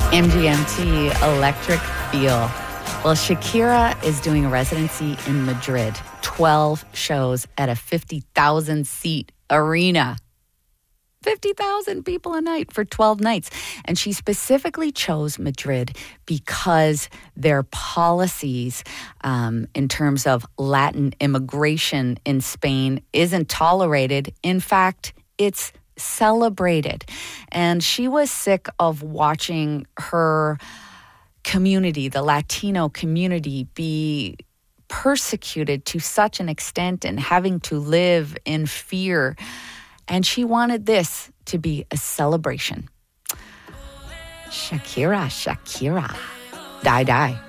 MGMT Electric Feel. Well, Shakira is doing a residency in Madrid. 12 shows at a 50,000-seat arena. 50,000 people a night for 12 nights. And she specifically chose Madrid because their policies in terms of Latin immigration in Spain isn't tolerated. In fact, it's celebrated. And she was sick of watching her community, the Latino community, be persecuted to such an extent and having to live in fear. And she wanted this to be a celebration. Shakira. Die.